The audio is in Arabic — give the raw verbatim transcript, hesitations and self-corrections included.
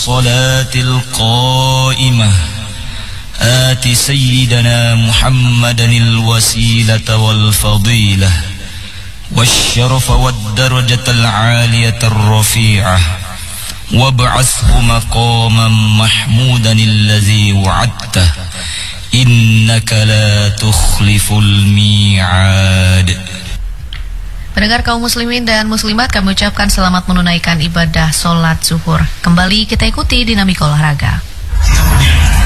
الصلاة القائمة آت سيدنا محمدا الوسيلة والفضيلة والشرف والدرجة العالية الرفيعة وابعثه مقاما محمودا الذي وعدته إنك لا تخلف الميعاد. Pendengar kaum muslimin dan muslimat, kami ucapkan selamat menunaikan ibadah sholat zuhur. Kembali kita ikuti dinamika olahraga.